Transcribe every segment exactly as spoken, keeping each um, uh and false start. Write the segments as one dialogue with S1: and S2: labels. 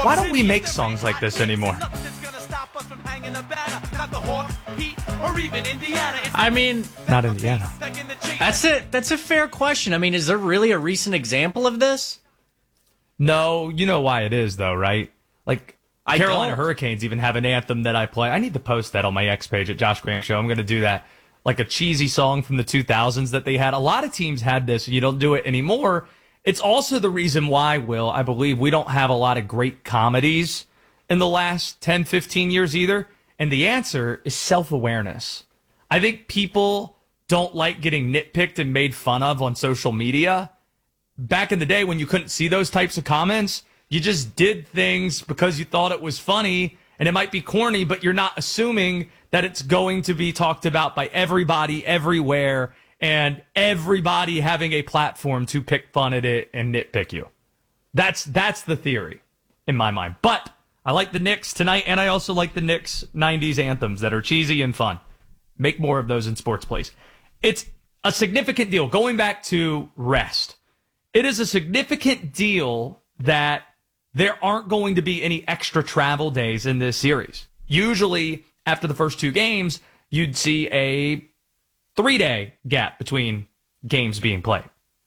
S1: Why don't we make songs like this anymore?
S2: I mean,
S1: Not Indiana.
S2: that's it. That's a fair question. I mean, is there really a recent example of this?
S1: No, you know why it is, though, right? Like,
S2: I
S1: Carolina
S2: don't.
S1: Hurricanes even have an anthem that I play. I need to post that on my X page at Josh Grant Show. I'm going to do that. Like a cheesy song from the two thousands that they had. A lot of teams had this. You don't do it anymore. It's also the reason why, Will, I believe we don't have a lot of great comedies in the last ten, fifteen years either. And the answer is self-awareness. I think people don't like getting nitpicked and made fun of on social media. Back in the day when you couldn't see those types of comments, you just did things because you thought it was funny, and it might be corny, but you're not assuming that it's going to be talked about by everybody everywhere and everybody having a platform to pick fun at it and nitpick you. That's that's the theory in my mind. But I like the Knicks tonight, and I also like the Knicks nineties anthems that are cheesy and fun. Make more of those in sports, please. It's a significant deal. Going back to rest, it is a significant deal that there aren't going to be any extra travel days in this series. Usually, after the first two games, you'd see a three-day gap between games being played.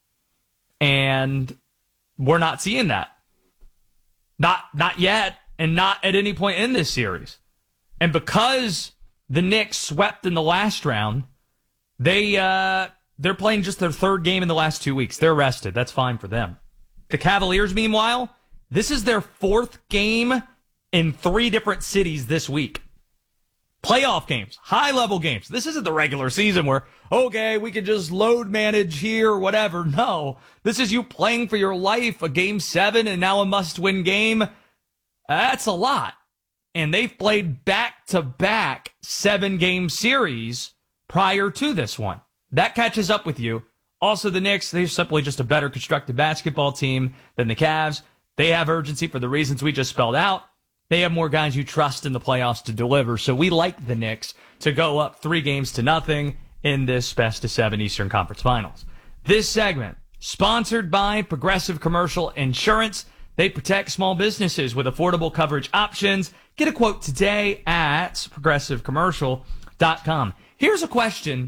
S1: And we're not seeing that. Not not yet, and not at any point in this series. And because the Knicks swept in the last round, they, uh, they're playing just their third game in the last two weeks. They're rested. That's fine for them. The Cavaliers, meanwhile, this is their fourth game in three different cities this week. Playoff games, high-level games. This isn't the regular season where, okay, we can just load manage here or whatever. No, this is you playing for your life, a game seven and now a must-win game. That's a lot. And they've played back-to-back seven-game series prior to this one. That catches up with you. Also, the Knicks, they're simply just a better constructed basketball team than the Cavs. They have urgency for the reasons we just spelled out. They have more guys you trust in the playoffs to deliver. So we like the Knicks to go up three games to nothing in this best of seven Eastern Conference Finals. This segment, sponsored by Progressive Commercial Insurance. They protect small businesses with affordable coverage options. Get a quote today at progressive commercial dot com. Here's a question.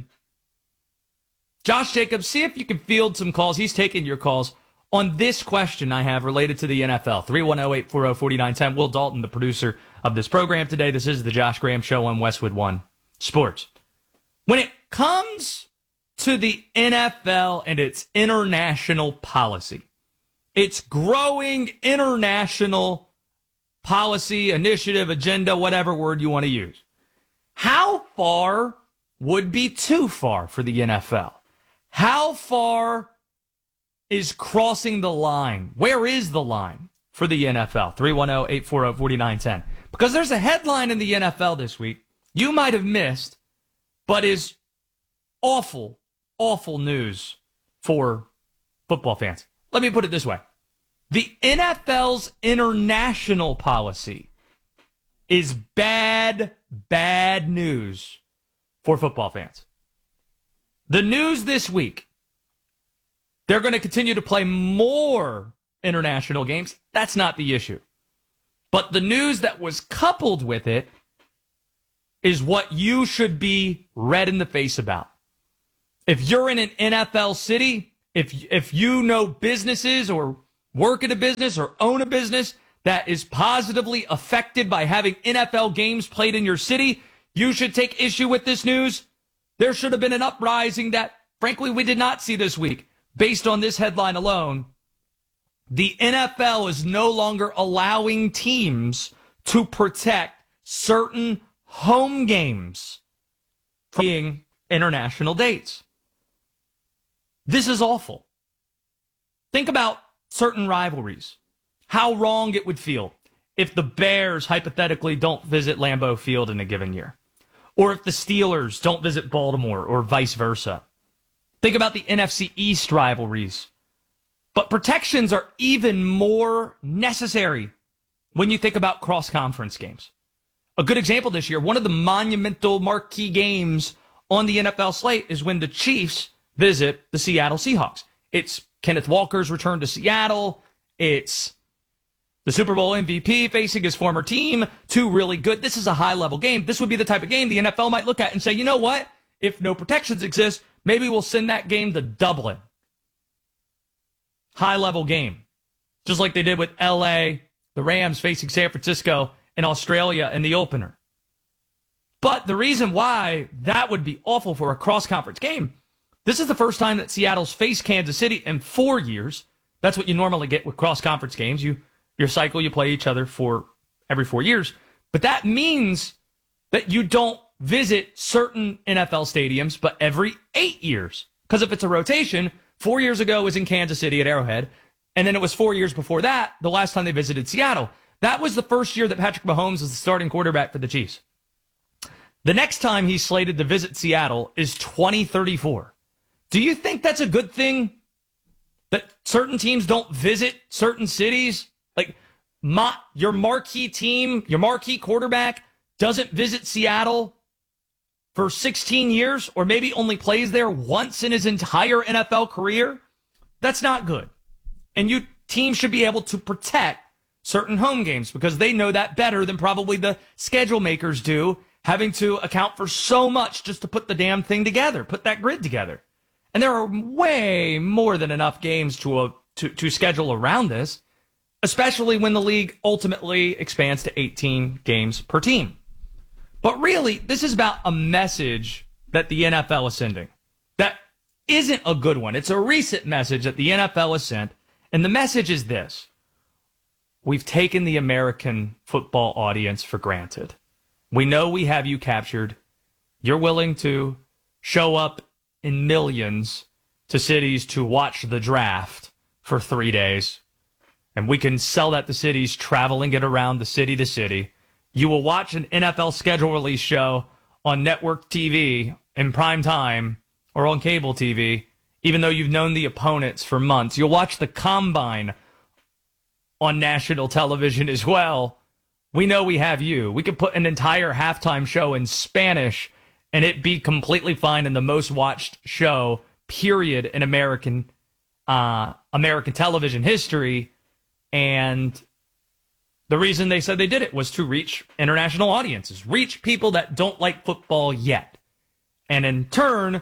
S1: Josh Jacobs, see if you can field some calls. He's taking your calls on this question I have related to the N F L. three one zero, eight four zero, four nine one zero. Will Dalton, the producer of this program today. This is the Josh Graham Show on Westwood One Sports. When it comes to the N F L and its international policy, its growing international policy, initiative, agenda, whatever word you want to use, how far would be too far for the N F L? How far is crossing the line? Where is the line for the N F L? three one zero, eight four zero, four nine one zero. Because there's a headline in the N F L this week you might have missed, but is awful, awful news for football fans. Let me put it this way. The N F L's international policy is bad, bad news for football fans. The news this week, they're going to continue to play more international games. That's not the issue. But the news that was coupled with it is what you should be red in the face about. If you're in an N F L city, if if you know businesses or work in a business or own a business that is positively affected by having N F L games played in your city, you should take issue with this news. There should have been an uprising that, frankly, we did not see this week. Based on this headline alone, the N F L is no longer allowing teams to protect certain home games from being international dates. This is awful. Think about certain rivalries. How wrong it would feel if the Bears hypothetically don't visit Lambeau Field in a given year. Or if the Steelers don't visit Baltimore or vice versa. Think about the N F C East rivalries. But protections are even more necessary when you think about cross-conference games. A good example this year, one of the monumental marquee games on the N F L slate is when the Chiefs visit the Seattle Seahawks. It's Kenneth Walker's return to Seattle. It's The Super Bowl M V P facing his former team, two really good. This is a high-level game. This would be the type of game the N F L might look at and say, you know what? If no protections exist, maybe we'll send that game to Dublin. High-level game. Just like they did with L A, the Rams facing San Francisco, and Australia in the opener. But the reason why that would be awful for a cross-conference game, this is the first time that Seattle's faced Kansas City in four years. That's what you normally get with cross-conference games. You Your cycle, you play each other for every four years. But that means that you don't visit certain N F L stadiums, but every eight years. Because if it's a rotation, four years ago was in Kansas City at Arrowhead, and then it was four years before that, the last time they visited Seattle. That was the first year that Patrick Mahomes was the starting quarterback for the Chiefs. The next time he's slated to visit Seattle is twenty thirty-four. Do you think that's a good thing? That certain teams don't visit certain cities? Like, my, your marquee team, your marquee quarterback doesn't visit Seattle for sixteen years, or maybe only plays there once in his entire N F L career? That's not good. And you teams should be able to protect certain home games because they know that better than probably the schedule makers do, having to account for so much just to put the damn thing together, put that grid together. And there are way more than enough games to uh, to, to schedule around this, especially when the league ultimately expands to eighteen games per team. But really, this is about a message that the N F L is sending that isn't a good one. It's a recent message that the N F L has sent, and the message is this. We've taken the American football audience for granted. We know we have you captured. You're willing to show up in millions to cities to watch the draft for three days. And we can sell that to cities, traveling it around the city to city. You will watch an N F L schedule release show on network T V in prime time or on cable T V, even though you've known the opponents for months. You'll watch the combine on national television as well. We know we have you. We could put an entire halftime show in Spanish and it be completely fine in the most watched show, period, in American uh, American television history. And the reason they said they did it was to reach international audiences, reach people that don't like football yet. And in turn,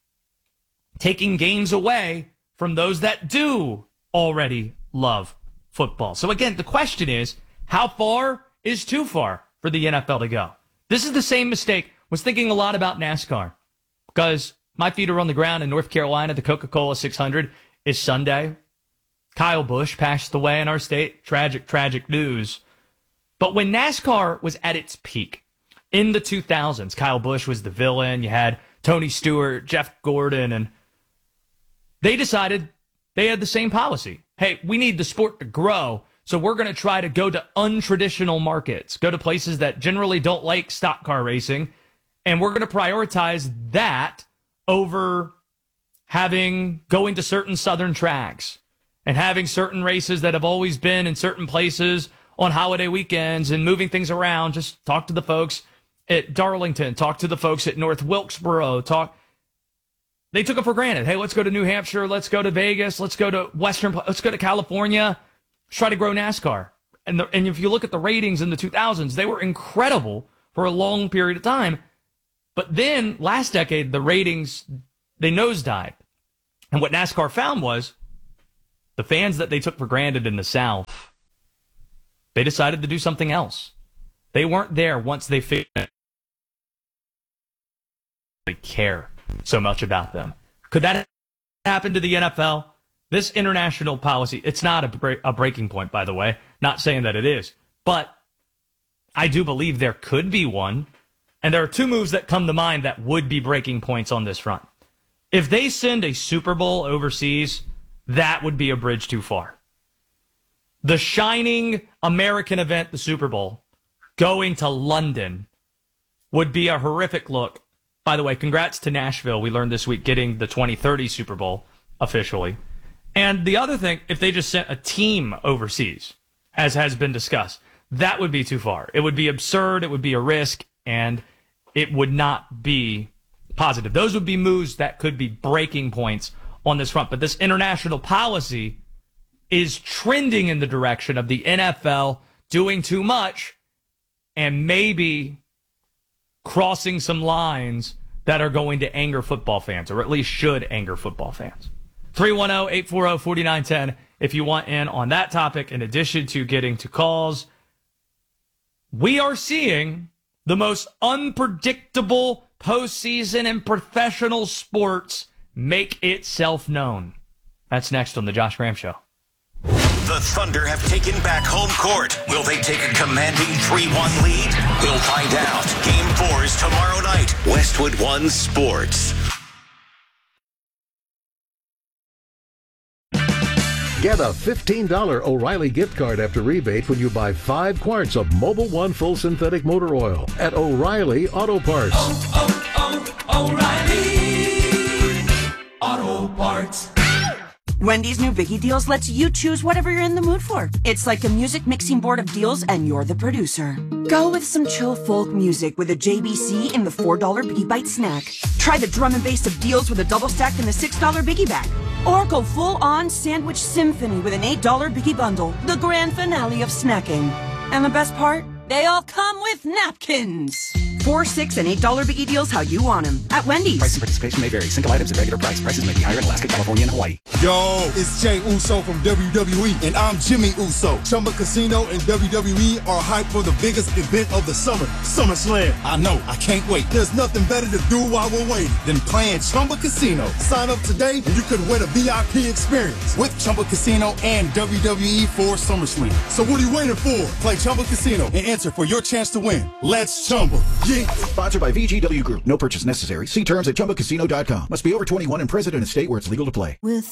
S1: taking games away from those that do already love football. So again, the question is, how far is too far for the N F L to go? This is the same mistake. Was thinking a lot about NASCAR because my feet are on the ground in North Carolina. The Coca-Cola six hundred is Sunday. Kyle Busch passed away in our state. Tragic, tragic news. But when NASCAR was at its peak in the two thousands, Kyle Busch was the villain. You had Tony Stewart, Jeff Gordon, and they decided they had the same policy. Hey, we need the sport to grow, so we're going to try to go to untraditional markets, go to places that generally don't like stock car racing, and we're going to prioritize that over having going to certain southern tracks and having certain races that have always been in certain places on holiday weekends and moving things around. Just talk to the folks at Darlington, talk to the folks at North Wilkesboro, talk. They took it for granted. Hey, let's go to New Hampshire. Let's go to Vegas. Let's go to Western. Let's go to California. Let's try to grow NASCAR. And, the, and if you look at the ratings in the two thousands, they were incredible for a long period of time. But then last decade, the ratings, they nosedived. And what NASCAR found was the fans that they took for granted in the South, they decided to do something else. They weren't there once they figured out they care so much about them. Could that happen to the N F L? This international policy, it's not a, break, a breaking point, by the way. Not saying that it is. But I do believe there could be one. And there are two moves that come to mind that would be breaking points on this front. If they send a Super Bowl overseas, that would be a bridge too far. The shining American event, the Super Bowl, going to London would be a horrific look. By the way, congrats to Nashville. We learned this week getting the twenty thirty Super Bowl officially. And the other thing, if they just sent a team overseas, as has been discussed, that would be too far. It would be absurd. It would be a risk. And it would not be positive. Those would be moves that could be breaking points on this front. But this international policy, is trending in the direction of the N F L doing too much and maybe crossing some lines that are going to anger football fans, or at least should anger football fans. three one zero, eight four zero, four nine one zero if you want in on that topic, in addition to getting to calls. We are seeing the most unpredictable postseason in professional sports make itself known. That's next on The Josh Graham Show.
S3: The Thunder have taken back home court. Will they take a commanding three one lead? We'll find out. Game four is tomorrow night. Westwood One Sports.
S4: Get a fifteen dollars O'Reilly gift card after rebate when you buy five quarts of Mobil One Full Synthetic Motor Oil at O'Reilly Auto Parts.
S5: Oh, oh, oh, O'Reilly Auto Parts.
S6: Wendy's new Biggie Deals lets you choose whatever you're in the mood for. It's like a music mixing board of deals, and you're the producer. Go with some chill folk music with a J B C in the four dollar Biggie Bite snack. Try the drum and bass of deals with a double stack in the six dollar Biggie Bag. Or go full-on sandwich symphony with an eight dollar Biggie Bundle, the grand finale of snacking. And the best part? They all come with napkins. Four, six, and eight dollar Biggie Deals how you want them at Wendy's.
S7: Price and participation may vary. Single items at regular price. Prices may be higher in Alaska, California, and Hawaii.
S8: Yo, it's Jay Uso from W W E, and I'm Jimmy Uso. Chumba Casino and W W E are hyped for the biggest event of the summer, SummerSlam. I know, I can't wait. There's nothing better to do while we're waiting than playing Chumba Casino. Sign up today, and you could win a V I P experience with Chumba Casino and W W E for SummerSlam. So what are you waiting for? Play Chumba Casino and answer for your chance to win. Let's Chumba. Yeah.
S7: Sponsored by V G W Group. No purchase necessary. See terms at chumba casino dot com. Must be over twenty-one and present in a state where it's legal to play.
S6: With